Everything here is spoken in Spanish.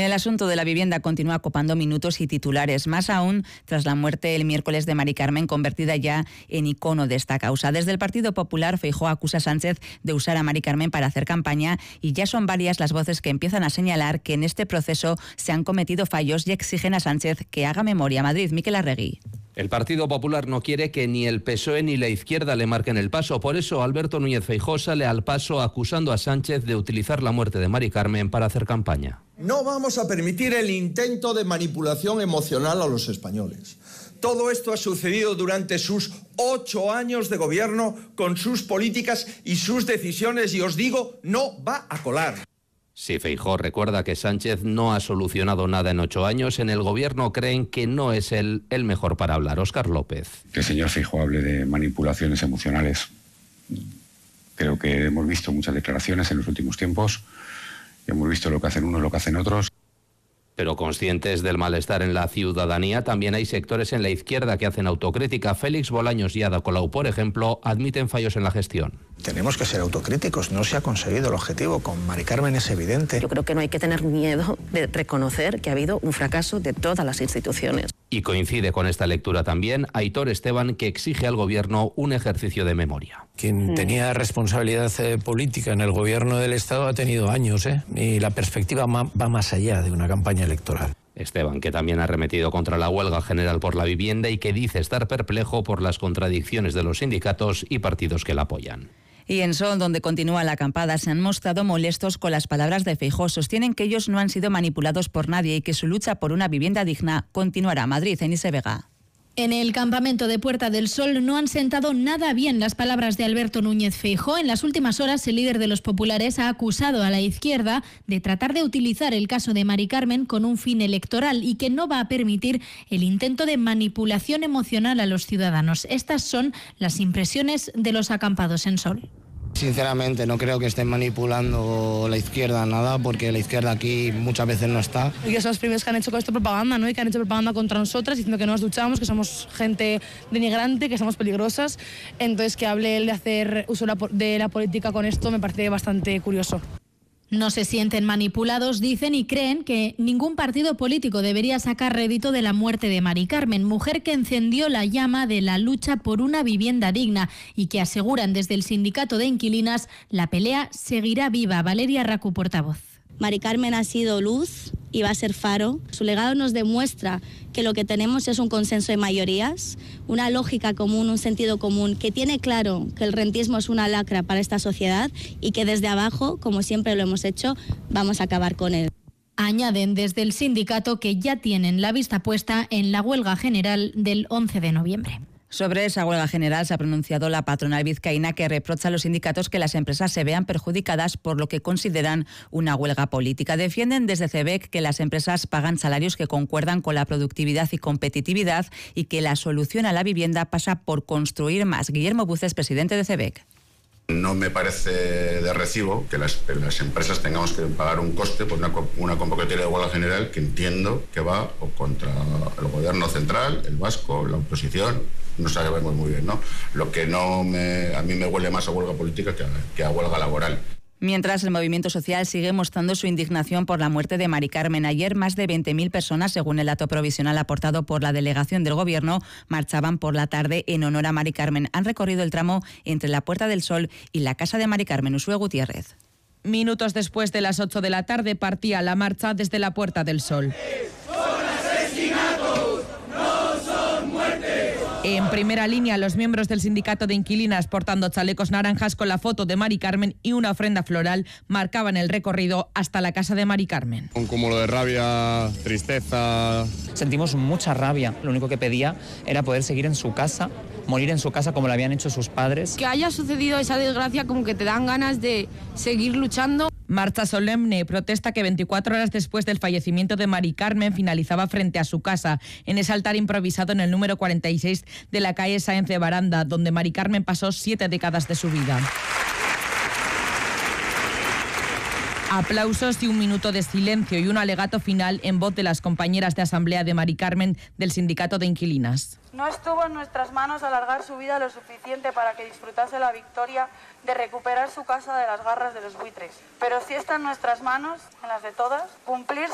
El asunto de la vivienda continúa copando minutos y titulares, más aún tras la muerte el miércoles de Mari Carmen, convertida ya en icono de esta causa. Desde el Partido Popular, Feijóo acusa a Sánchez de usar a Mari Carmen para hacer campaña y ya son varias las voces que empiezan a señalar que en este proceso se han cometido fallos y exigen a Sánchez que haga memoria. Madrid, Miquel Arregui. El Partido Popular no quiere que ni el PSOE ni la izquierda le marquen el paso. Por eso, Alberto Núñez Feijóo sale al paso acusando a Sánchez de utilizar la muerte de Mari Carmen para hacer campaña. No vamos a permitir el intento de manipulación emocional a los españoles. Todo esto ha sucedido durante sus 8 años de gobierno, con sus políticas y sus decisiones, y os digo, no va a colar. Si Feijóo recuerda que Sánchez no ha solucionado nada en 8 años, en el gobierno creen que no es él el mejor para hablar. Óscar López. Que el señor Feijóo hable de manipulaciones emocionales. Creo que hemos visto muchas declaraciones en los últimos tiempos. Hemos visto lo que hacen unos, lo que hacen otros. Pero conscientes del malestar en la ciudadanía, también hay sectores en la izquierda que hacen autocrítica. Félix Bolaños y Ada Colau, por ejemplo, admiten fallos en la gestión. Tenemos que ser autocríticos, no se ha conseguido el objetivo, con Mari Carmen es evidente. Yo creo que no hay que tener miedo de reconocer que ha habido un fracaso de todas las instituciones. Y coincide con esta lectura también Aitor Esteban, que exige al gobierno un ejercicio de memoria. Quien tenía responsabilidad política en el gobierno del Estado ha tenido años, y la perspectiva va más allá de una campaña electoral. Esteban, que también ha arremetido contra la huelga general por la vivienda y que dice estar perplejo por las contradicciones de los sindicatos y partidos que la apoyan. Y en Sol, donde continúa la acampada, se han mostrado molestos con las palabras de Feijóo. Sostienen que ellos no han sido manipulados por nadie y que su lucha por una vivienda digna continuará. Madrid, Enise Vega. En el campamento de Puerta del Sol no han sentado nada bien las palabras de Alberto Núñez Feijóo. En las últimas horas, el líder de los populares ha acusado a la izquierda de tratar de utilizar el caso de Mari Carmen con un fin electoral y que no va a permitir el intento de manipulación emocional a los ciudadanos. Estas son las impresiones de los acampados en Sol. Sinceramente no creo que estén manipulando la izquierda nada, porque la izquierda aquí muchas veces no está. Y que son los primeros que han hecho con esto propaganda, ¿no? Y que han hecho propaganda contra nosotras, diciendo que no nos duchamos, que somos gente denigrante, que somos peligrosas. Entonces, que hable él de hacer uso de la política con esto me parece bastante curioso. No se sienten manipulados, dicen, y creen que ningún partido político debería sacar rédito de la muerte de Mari Carmen, mujer que encendió la llama de la lucha por una vivienda digna y que aseguran desde el sindicato de inquilinas la pelea seguirá viva. Valeria Racu, portavoz. Mari Carmen ha sido luz y va a ser faro. Su legado nos demuestra que lo que tenemos es un consenso de mayorías, una lógica común, un sentido común, que tiene claro que el rentismo es una lacra para esta sociedad y que desde abajo, como siempre lo hemos hecho, vamos a acabar con él. Añaden desde el sindicato que ya tienen la vista puesta en la huelga general del 11 de noviembre. Sobre esa huelga general se ha pronunciado la patronal vizcaína, que reprocha a los sindicatos que las empresas se vean perjudicadas por lo que consideran una huelga política. Defienden desde CEBEC que las empresas pagan salarios que concuerdan con la productividad y competitividad y que la solución a la vivienda pasa por construir más. Guillermo Buces, presidente de CEBEC. No me parece de recibo que las empresas tengamos que pagar un coste por una convocatoria de huelga general que entiendo que va contra el gobierno central, el vasco, la oposición. No sabemos muy bien, ¿no? Lo que a mí me huele más a huelga política que a huelga laboral. Mientras, el movimiento social sigue mostrando su indignación por la muerte de Mari Carmen. Ayer, más de 20.000 personas, según el dato provisional aportado por la delegación del Gobierno, marchaban por la tarde en honor a Mari Carmen. Han recorrido el tramo entre la Puerta del Sol y la casa de Mari Carmen. Uxue Gutiérrez. Minutos después de las 8 de la tarde partía la marcha desde la Puerta del Sol. En primera línea, los miembros del sindicato de inquilinas portando chalecos naranjas con la foto de Mari Carmen y una ofrenda floral marcaban el recorrido hasta la casa de Mari Carmen. Un cúmulo de rabia, tristeza. Sentimos mucha rabia. Lo único que pedía era poder seguir en su casa, morir en su casa como lo habían hecho sus padres. Que haya sucedido esa desgracia, como que te dan ganas de seguir luchando. Marcha solemne, protesta que 24 horas después del fallecimiento de Mari Carmen finalizaba frente a su casa, en ese altar improvisado en el número 46 de la calle Sáenz de Baranda, donde Mari Carmen pasó 7 décadas de su vida. Aplausos y un minuto de silencio y un alegato final en voz de las compañeras de asamblea de Mari Carmen del sindicato de inquilinas. No estuvo en nuestras manos alargar su vida lo suficiente para que disfrutase la victoria de recuperar su casa de las garras de los buitres. Pero sí está en nuestras manos, en las de todas, cumplir